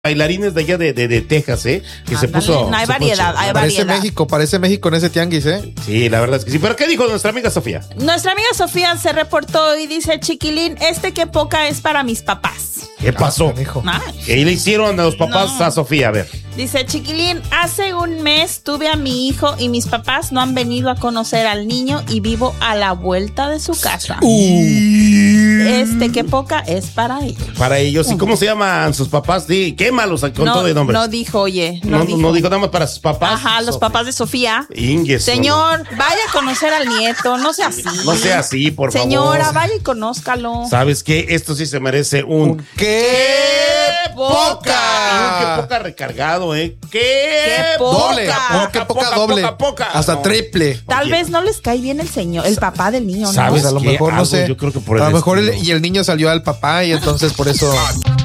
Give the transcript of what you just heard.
bailarines de allá de Texas, que se puso. No, hay variedad, hay variedad. Parece México en ese tianguis, Sí, la verdad es que sí. ¿Pero qué dijo nuestra amiga Sofía? Nuestra amiga Sofía se reportó y dice: Chiquilín, qué poca es para mis papás. ¿Qué pasó? ¿Qué le hicieron a los papás a Sofía? A ver. Dice: Chiquilín, hace un mes tuve a mi hijo y mis papás no han venido a conocer al niño y vivo a la vuelta de su casa. Qué poca es para ellos. Para ellos. ¿Y cómo se llaman sus papás? Sí, quémalos con todo de nombre. No dijo, oye. No dijo nada más para sus papás. Ajá, los papás de Sofía. Inges, Señor, vaya a conocer al nieto. No sea así. No sea así, por favor. Señora, vaya y conózcalo. ¿Sabes qué? Esto sí se merece un ¡qué poca! ¡Qué poca recargado, ¡Qué poca! ¡Qué poca doble! Poca. Hasta triple. Tal vez no les cae bien el papá del niño, ¿no? ¿Sabes? A lo mejor, no sé. Yo creo que por a lo mejor y el niño salió al papá y entonces por eso...